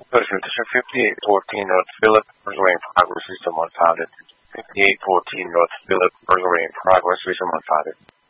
Position 5814 North Phillip, Burglary in progress, system unfounded. 5814 North Phillip, Burglary in progress, system unfounded.